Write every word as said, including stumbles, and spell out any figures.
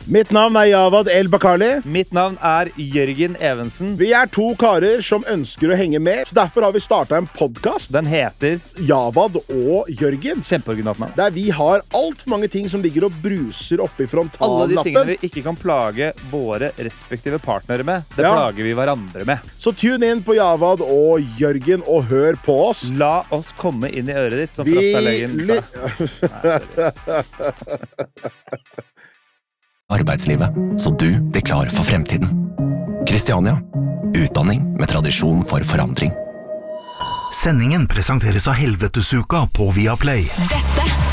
Mitt navn er Javad El Bakali. Mitt navn er Jørgen Evensen. Vi er to karer som ønsker å henge med, så derfor har vi startet en podcast. Den heter Javad og Jørgen. Kjempeoriginalt navn. Der vi har alt for mange ting som ligger og bruser oppe i frontallappen. Alle de tingene vi ikke kan plage våre respektive partnere med, det Ja. plager vi hverandre med. Så tune inn på Javad og Jørgen og hør på oss. La oss komme inn i øret ditt, som Vi Frostalegen sa. Arbeidslivet, så du blir klar for fremtiden. Kristiania, utdanning med tradisjon for forandring. Sendingen presenteres av Helvetesuka på Viaplay. Dette